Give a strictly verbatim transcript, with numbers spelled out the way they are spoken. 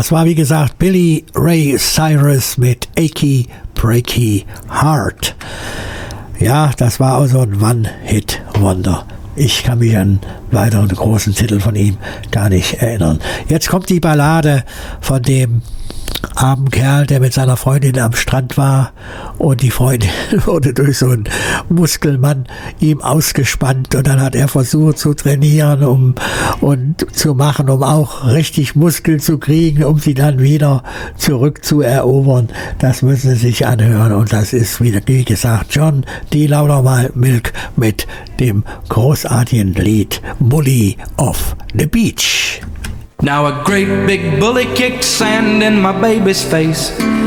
das war wie gesagt Billy Ray Cyrus mit Achy Breaky Heart. Ja, das war auch so ein One-Hit-Wonder. Ich kann mich an weiteren großen Titel von ihm gar nicht erinnern. Jetzt kommt die Ballade von dem armen Kerl, der mit seiner Freundin am Strand war und die Freundin wurde durch so einen Muskelmann ihm ausgespannt und dann hat er versucht zu trainieren um, und zu machen, um auch richtig Muskeln zu kriegen, um sie dann wieder zurückzuerobern. Das müssen Sie sich anhören und das ist, wie, wie gesagt, John D. Loudermilk mit dem großartigen Lied Bully of the Beach. Now a great big bully kicked sand in my baby's face.